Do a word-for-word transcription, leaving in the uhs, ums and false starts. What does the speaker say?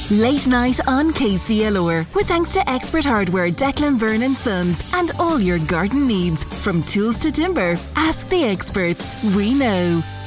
Late night on K C L R with thanks to Expert Hardware, Declan Byrne and Sons, and all your garden needs from tools to timber. Ask the experts. We know.